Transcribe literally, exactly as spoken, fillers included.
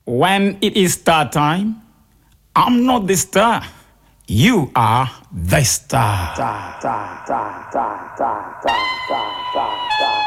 When it is star time, I'm not the star. You are the star. star, star, star, star, star, star, star, star.